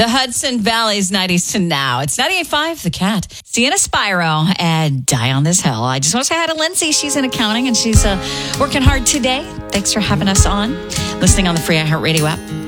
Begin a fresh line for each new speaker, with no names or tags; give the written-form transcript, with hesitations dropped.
The Hudson Valley's 90s to now. It's 98.5, The Cat. Sienna Spiro and Die on This Hill. I just want to say hi to Lindsay. She's in accounting and she's working hard today. Thanks for having us on. Listening on the free iHeartRadio app.